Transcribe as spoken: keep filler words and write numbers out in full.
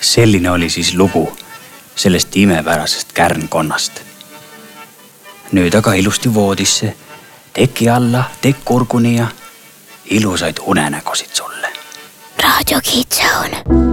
Selline oli siis lugu sellest imepärasest kärnkonnast. Nüüd aga ilusti voodisse, teki alla, tekk kurguni ja ilusaid unenägusid sulle. Raadio Kids Zone.